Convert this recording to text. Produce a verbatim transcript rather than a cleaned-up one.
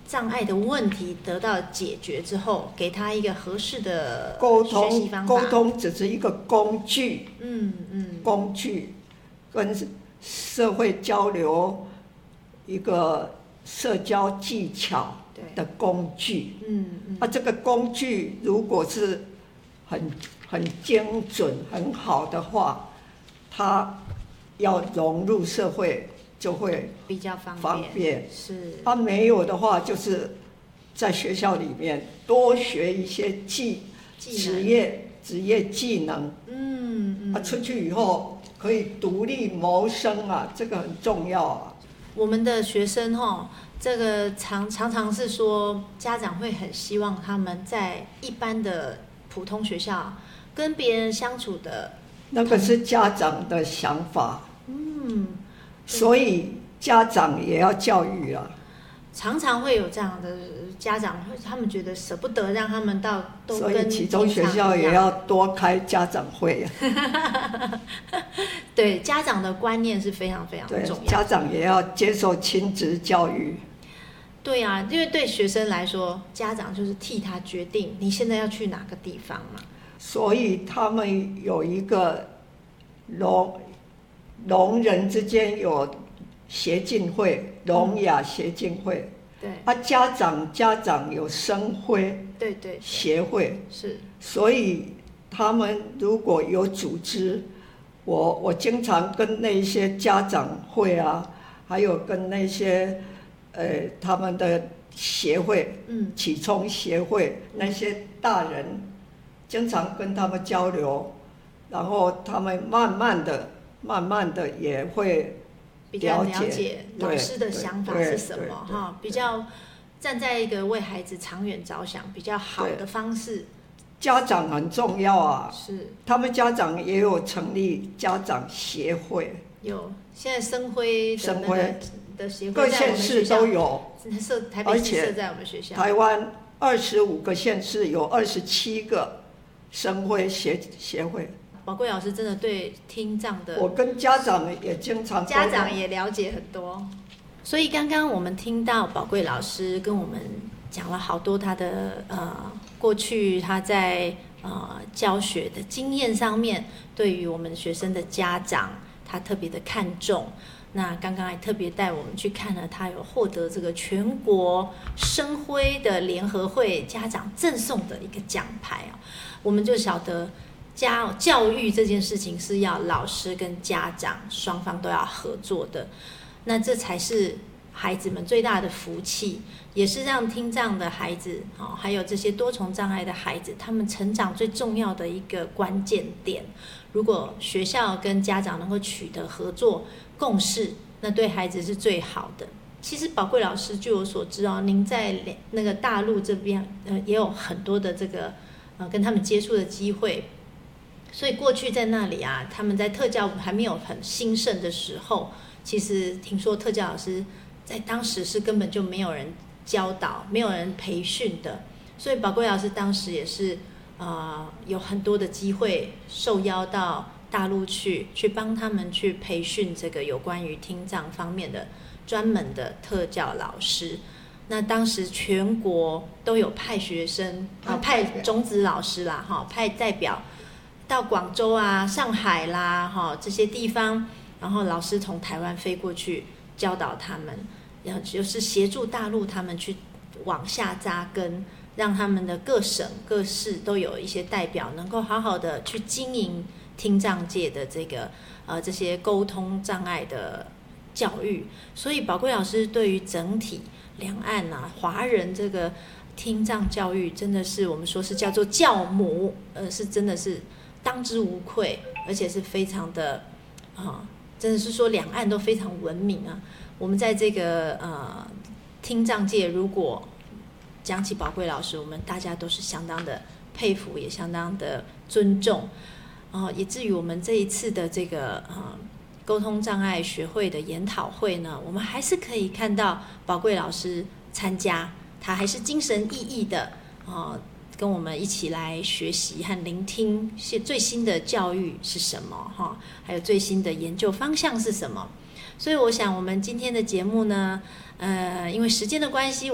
障碍的问题得到解决之后，给他一个合适的沟学习方法。 通沟通只是一个工具， 嗯嗯， 工具跟社会交流一个社交技巧的工具。 嗯嗯， 啊，这个工具如果是很很精准、很好的话，它要融入社会就会比较方便。 方便是。 啊，没有的话，就是在学校里面多学一些技职业职业技能。 嗯嗯。 啊，出去以后可以独立谋生啊，这个很重要啊。 我们的学生哈，这个常常常是说，家长会很希望他们在一般的普通学校跟别人相处的。 那个是家长的想法。 嗯。 所以家长也要教育啊。 常常会有这样的家长，他们觉得舍不得让他们到都跟所以其中学校也要多开家长会啊。 对，家长的观念是非常非常重要。 家长也要接受亲子教育。 对啊，因为对学生来说，家长就是替他决定你现在要去哪个地方嘛。 所以他们有一个聋聋人之间有协进会，聋哑协进会。 对。 啊，家长家长有生辉。 对对。 协会。 是。 所以他们如果有组织，我我经常跟那些家长会啊，还有跟那些呃他们的协会， 嗯， 启聪协会那些大人，经常跟他们交流，然后他们慢慢的、慢慢的也会比较了解老师的想法是什么哈，比较站在一个为孩子长远着想比较好的方式。 家长很重要啊， 是。他们家长也有成立家长协会。 有，现在生辉的那个的协会各县市都有， 设台北市设在我们学校。 台湾二十五个县市有二十七个生辉协协会。 宝贵老师真的对听障的， 我跟家长也经常， 家长也了解很多。所以刚刚我们听到宝贵老师跟我们讲了好多他的呃过去他在呃教学的经验上面，对于我们学生的家长他特别的看重。那刚刚还特别带我们去看了，他有获得这个全国生辉的联合会家长赠送的一个奖牌哦，我们就晓得家教育这件事情是要老师跟家长双方都要合作的，那这才是孩子们最大的福气，也是让听障的孩子哦，还有这些多重障碍的孩子，他们成长最重要的一个关键点。如果学校跟家长能够取得合作共识，那对孩子是最好的。其实宝贵老师据我所知哦，您在那个大陆这边呃也有很多的这个呃跟他们接触的机会，所以过去在那里啊，他们在特教还没有很兴盛的时候，其实听说特教老师在当时是根本就没有人教导，没有人培训的，所以宝贵老师当时也是呃有很多的机会受邀到大陆去，去帮他们去培训这个有关于听障方面的专门的特教老师。那当时全国都有派学生啊，派种子老师啦，哈，派代表到广州啊、上海啦，哈这些地方，然后老师从台湾飞过去教导他们，然后就是协助大陆他们去往下扎根，让他们的各省各市都有一些代表能够好好的去经营听障界的这个呃这些沟通障碍的教育。所以宝贵老师对于整体两岸啊华人这个听障教育真的是我们说是叫做教母，呃是真的是当之无愧，而且是非常的啊、呃，真的是说两岸都非常文明啊。我们在这个呃听障界，如果讲起宝贵老师，我们大家都是相当的佩服，也相当的尊重。哦，以至于我们这一次的这个呃沟通障碍学会的研讨会呢，我们还是可以看到宝贵老师参加，他还是精神奕奕的呃跟我们一起来学习和聆听最新的教育是什么哈，还有最新的研究方向是什么。所以我想我们今天的节目呢，呃，因为时间的关系。